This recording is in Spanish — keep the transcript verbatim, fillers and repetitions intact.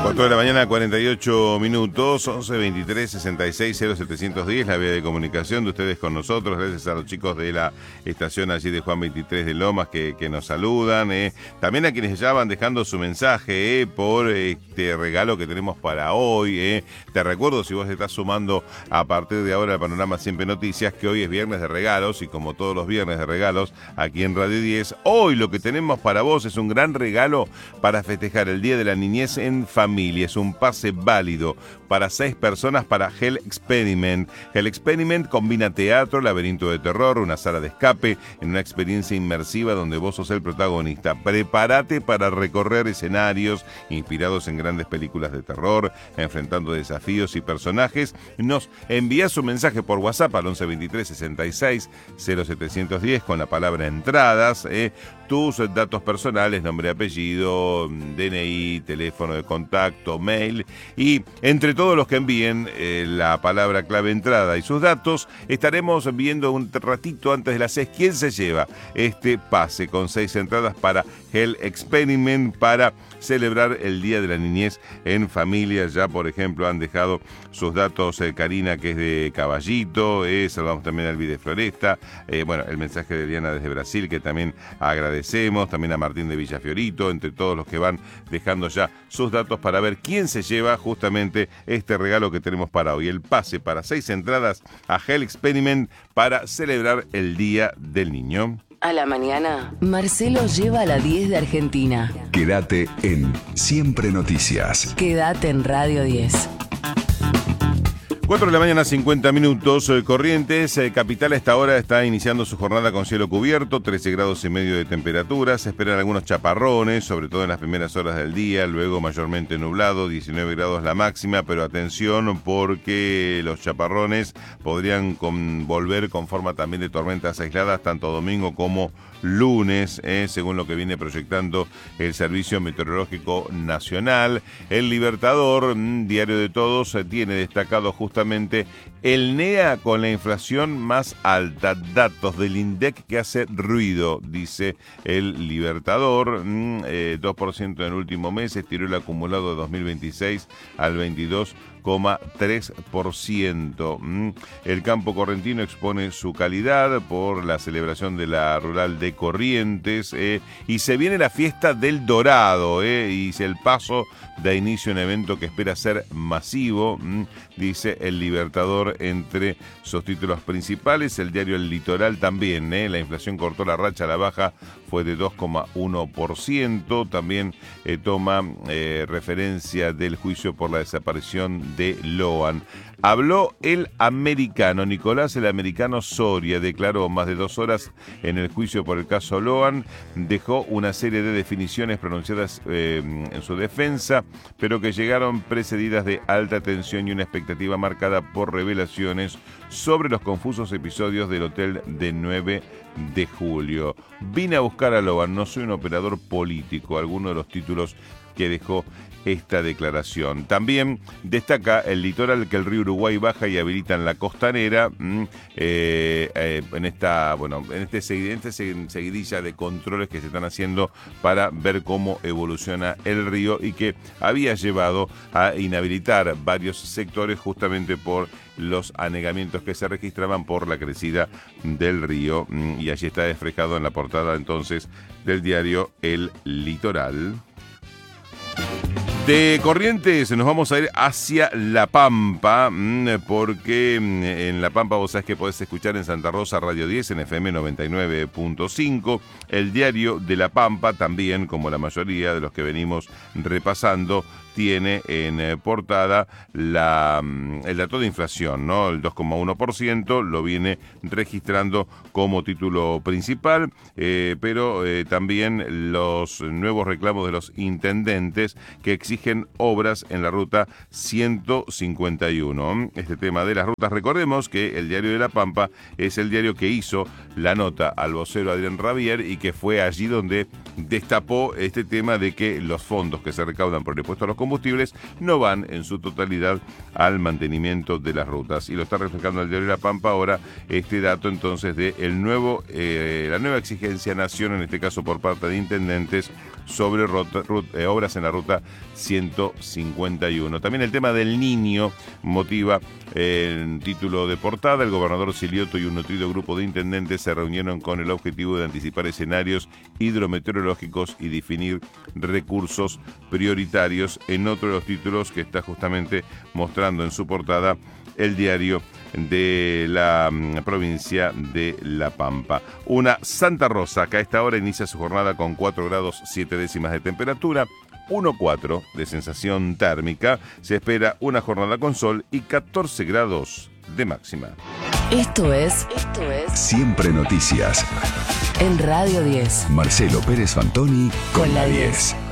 cuatro de la mañana, cuarenta y ocho minutos, once veintitrés sesenta y seis cero setecientos diez, la vía de comunicación de ustedes con nosotros, gracias a los chicos de la estación allí de Juan veintitrés de Lomas que, que nos saludan, eh. también a quienes ya van dejando su mensaje eh, por este regalo que tenemos para hoy. Eh. Te recuerdo, si vos estás sumando a partir de ahora al Panorama Siempre Noticias, que hoy es viernes de regalos y como todos los viernes de regalos aquí en Radio diez, hoy lo que tenemos para vos es un gran regalo para festejar el Día de la Niñez en familia. Es un pase válido para seis personas para Hell Experiment. Hell Experiment combina teatro, laberinto de terror, una sala de escape, en una experiencia inmersiva donde vos sos el protagonista. Prepárate para recorrer escenarios inspirados en grandes películas de terror, enfrentando desafíos y personajes. Nos envías un mensaje por WhatsApp al once veintitrés sesenta y seis cero setecientos diez con la palabra entradas, eh, tus datos personales, nombre, apellido, D N I, teléfono de contacto, mail, y entre todos los que envíen eh, la palabra clave entrada y sus datos, estaremos viendo un ratito antes de las seis quién se lleva este pase con seis entradas para Hell Experiment para celebrar el Día de la Niñez en familia. Ya, por ejemplo, han dejado sus datos eh, Karina, que es de Caballito, eh, saludamos también a Elvi de Floresta, eh, bueno, el mensaje de Diana desde Brasil, que también agradecemos, también a Martín de Villafiorito, entre todos los que van dejando ya sus datos para ver quién se lleva justamente este regalo que tenemos para hoy, el pase para seis entradas a Hell Experiment para celebrar el Día del Niño. A la mañana, Marcelo lleva a la diez de Argentina. Quédate en Siempre Noticias. Quédate en Radio diez. cuatro de la mañana, cincuenta minutos. Corrientes Capital a esta hora está iniciando su jornada con cielo cubierto, trece grados y medio de temperatura. Se esperan algunos chaparrones, sobre todo en las primeras horas del día, luego mayormente nublado, diecinueve grados la máxima, pero atención porque los chaparrones podrían con, volver con forma también de tormentas aisladas, tanto domingo como lunes, eh, según lo que viene proyectando el Servicio Meteorológico Nacional. El Libertador, mm, diario de todos, eh, tiene destacado justamente el N E A con la inflación más alta. Datos del INDEC que hace ruido, dice el Libertador. Mm, eh, dos por ciento en el último mes, estiró el acumulado de dos mil veintiséis al veintidós coma tres por ciento. El campo correntino expone su calidad por la celebración de la rural de Corrientes eh, y se viene la fiesta del Dorado eh, y el paso da inicio a un evento que espera ser masivo, mm, dice el Libertador entre sus títulos principales. El diario El Litoral también, eh, la inflación cortó la racha a la baja, fue de dos coma uno por ciento. También eh, toma eh, referencia del juicio por la desaparición de Loan. Habló el americano, Nicolás el americano Soria, declaró más de dos horas en el juicio por el caso Loan, dejó una serie de definiciones pronunciadas eh, en su defensa, pero que llegaron precedidas de alta tensión y una expectativa marcada por revelaciones sobre los confusos episodios del hotel de nueve de julio. Vine a buscar a Loan, no soy un operador político, alguno de los títulos que dejó esta declaración. También destaca el Litoral que el río Uruguay baja y habilita en la costanera mmm, eh, eh, en esta bueno en este en esta seguidilla de controles que se están haciendo para ver cómo evoluciona el río y que había llevado a inhabilitar varios sectores justamente por los anegamientos que se registraban por la crecida del río, y allí está reflejado en la portada entonces del diario El Litoral. De Corrientes nos vamos a ir hacia La Pampa, porque en La Pampa vos sabés que podés escuchar en Santa Rosa Radio diez en F M noventa y nueve punto cinco. El diario de La Pampa también, como la mayoría de los que venimos repasando, tiene en portada la, el dato de inflación, ¿no? El dos coma uno por ciento lo viene registrando como título principal, eh, pero eh, también los nuevos reclamos de los intendentes que exigen obras en la ruta ciento cincuenta y uno. Este tema de las rutas, recordemos que el diario de La Pampa es el diario que hizo la nota al vocero Adrián Rabier y que fue allí donde destapó este tema de que los fondos que se recaudan por el impuesto a los combustibles no van en su totalidad al mantenimiento de las rutas, y lo está reflejando el diario La Pampa ahora este dato entonces de el nuevo eh, la nueva exigencia nación, en este caso por parte de intendentes, sobre rota, ruta, eh, obras en la ruta ciento cincuenta y uno. También el tema del Niño motiva eh, en título de portada. El gobernador Silioto y un nutrido grupo de intendentes se reunieron con el objetivo de anticipar escenarios hidrometeorológicos y definir recursos prioritarios. En otro de los títulos que está justamente mostrando en su portada el diario de la um, provincia de La Pampa. Una Santa Rosa que a esta hora inicia su jornada con cuatro grados siete décimas de temperatura, uno coma cuatro de sensación térmica. Se espera una jornada con sol y catorce grados de máxima. Esto es, esto es Siempre Noticias. En Radio diez. Marcelo Pérez Fantoni con, con la diez.